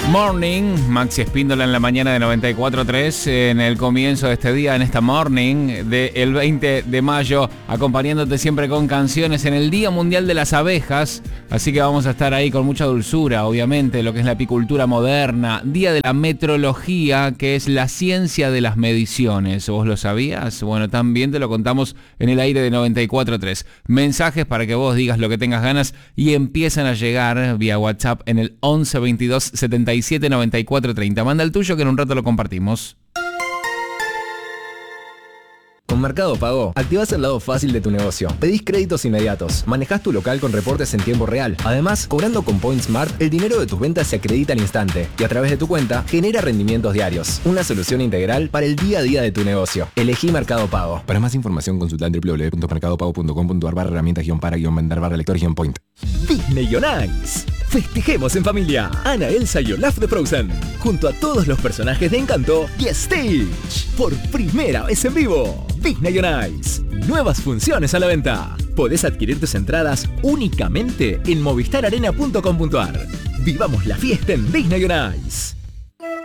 Morning, Maxi Espíndola en la mañana de 94.3, en el comienzo de este día, en esta morning del 20 de mayo, acompañándote siempre con canciones en el Día Mundial de las Abejas, así que vamos a estar ahí con mucha dulzura, obviamente, lo que es la apicultura moderna, Día de la Metrología, que es la ciencia de las mediciones, ¿vos lo sabías? Bueno, también te lo contamos en el aire de 94.3, mensajes para que vos digas lo que tengas ganas y empiezan a llegar vía WhatsApp en el 11 22 77 94 30. Manda el tuyo que en un rato lo compartimos. Con Mercado Pago, activás el lado fácil de tu negocio. Pedís créditos inmediatos, manejás tu local con reportes en tiempo real. Además, cobrando con Point Smart, el dinero de tus ventas se acredita al instante y a través de tu cuenta genera rendimientos diarios. Una solución integral para el día a día de tu negocio. Elegí Mercado Pago. Para más información consulta en www.mercadopago.com.ar/herramientas-para-lector-point. Disney on Ice. Festejemos en familia. Anna, Elsa y Olaf de Frozen, junto a todos los personajes de Encanto y Stitch, por primera vez en vivo. Disney on Ice. Nuevas funciones a la venta. Podés adquirir tus entradas únicamente en movistararena.com.ar. Vivamos la fiesta en Disney on Ice.